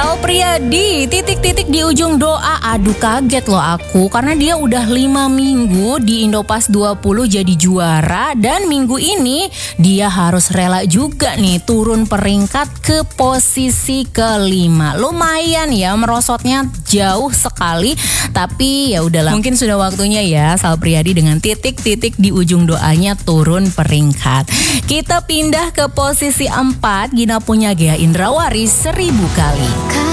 Sal Priadi, titik-titik di ujung doa. Aduh kaget loh aku, karena dia udah 5 minggu di Indopass 20 jadi juara. Dan minggu ini dia harus rela juga nih turun peringkat ke posisi kelima. Lumayan ya, merosotnya jauh sekali. Tapi ya udahlah, mungkin sudah waktunya ya Sal Priadi dengan titik-titik di ujung doanya turun peringkat. Kita pindah ke posisi 4, Gina punya Ghea Indrawari 1000 kali.